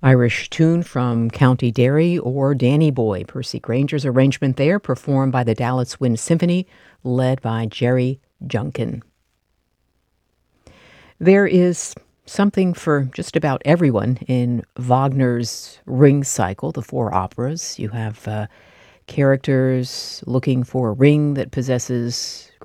Irish tune from County Derry or Danny Boy. Percy Granger's arrangement there, performed by the Dallas Wind Symphony, led by Jerry Junkin. There is something for just about everyone in Wagner's Ring cycle, the four operas. You have characters looking for a ring that possesses